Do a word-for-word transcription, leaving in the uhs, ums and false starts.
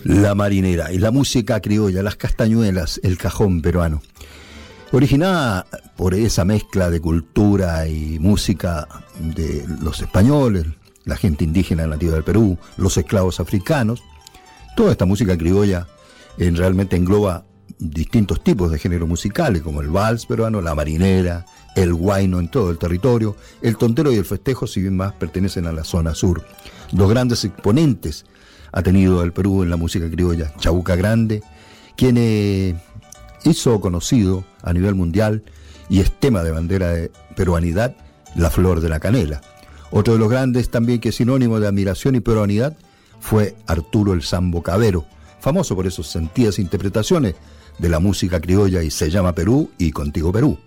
La marinera y la música criolla, las castañuelas, el cajón peruano. Originada por esa mezcla de cultura y música de los españoles, la gente indígena nativa del Perú, los esclavos africanos, toda esta música criolla eh, realmente engloba distintos tipos de géneros musicales, como el vals peruano, la marinera, el huayno en todo el territorio, el tontero y el festejo, si bien más pertenecen a la zona sur. Dos grandes exponentes ha tenido el Perú en la música criolla: Chabuca Grande, quien eh, hizo conocido a nivel mundial y es tema de bandera de peruanidad, la flor de la canela. Otro de los grandes también, que es sinónimo de admiración y peruanidad, fue Arturo el Sambo Cabero, famoso por esas sentidas interpretaciones de la música criolla y Se llama Perú y Contigo Perú.